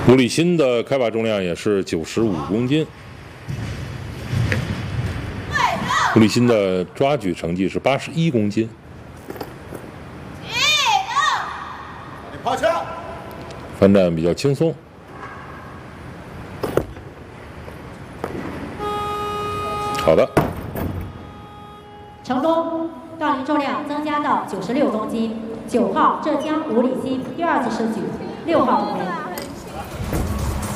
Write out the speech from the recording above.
吴立新的开把重量也是95公斤。吴立新的抓举成绩是81公斤。翻站比较轻松。好的。 成功，杠铃重量增加到96公斤。9号浙江吴立新第2次试举，6号得分。